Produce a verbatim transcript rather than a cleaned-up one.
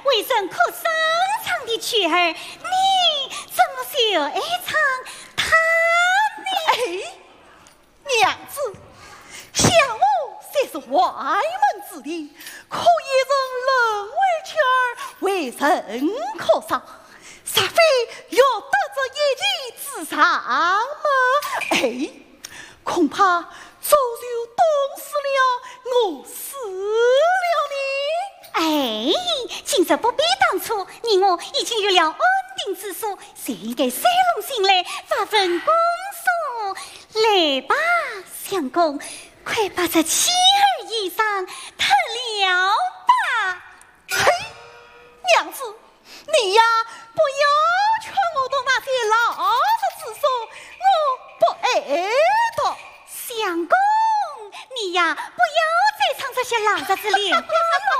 为人可深藏的曲儿，你怎么就爱唱它呢？ 哎，娘子，想我虽是外门之弟，可也人为圈儿，为人可赏，煞非要得这一技之长吗？哎，恐怕早就冻死了我死了呢。 哎，今日不必当初，你我已经有了安定之所，谁应该收拢心来发奋攻索？来吧，相公，快把这妻儿衣裳脱了吧！ 嘿，娘子，你呀不要劝我的那些老实之说，我不爱的。 相公，你呀不要再唱这些老实之流。